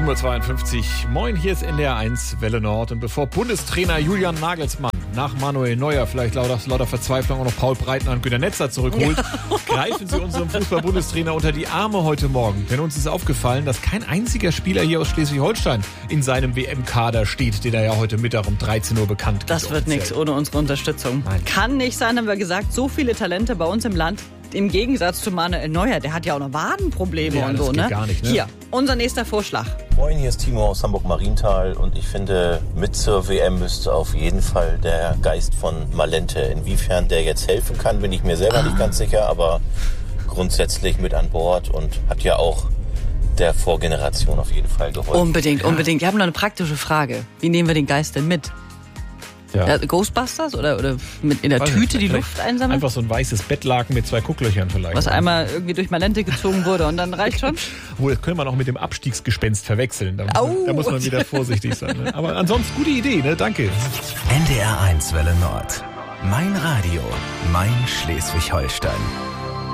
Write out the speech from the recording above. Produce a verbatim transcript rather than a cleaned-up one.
sieben Uhr zweiundfünfzig. Moin, hier ist N D R eins Welle Nord. Und bevor Bundestrainer Julian Nagelsmann nach Manuel Neuer vielleicht lauter, lauter Verzweiflung auch noch Paul Breitner und Günter Netzer zurückholt, ja. greifen Sie unserem Fußball-Bundestrainer unter die Arme heute Morgen. Denn uns ist aufgefallen, dass kein einziger Spieler hier aus Schleswig-Holstein in seinem W M-Kader steht, den er ja heute Mittag um dreizehn Uhr bekannt gibt. Das wird nichts ohne unsere Unterstützung. Nein. Kann nicht sein, haben wir gesagt. So viele Talente bei uns im Land. Im Gegensatz zu Manuel Neuer, der hat ja auch noch Wadenprobleme ja, und das so, geht ne? Gar nicht, ne? Hier, unser nächster Vorschlag. Moin, hier ist Timo aus Hamburg-Marienthal und ich finde, mit zur W M müsste auf jeden Fall der Geist von Malente. Inwiefern der jetzt helfen kann, bin ich mir selber ah. nicht ganz sicher, aber grundsätzlich mit an Bord und hat ja auch der Vorgeneration auf jeden Fall geholfen. Unbedingt, unbedingt. Wir haben noch eine praktische Frage. Wie nehmen wir den Geist denn mit? Ja. Ja, Ghostbusters oder, oder mit in der Weiß Tüte die Luft einsammeln? Einfach so ein weißes Bettlaken mit zwei Gucklöchern vielleicht. Was einmal irgendwie durch Malente gezogen wurde und dann reicht schon? Wohl, das könnte man auch mit dem Abstiegsgespenst verwechseln. Da, muss man, da muss man wieder vorsichtig sein. Ne? Aber ansonsten gute Idee, ne? Danke. N D R eins Welle Nord. Mein Radio, mein Schleswig-Holstein.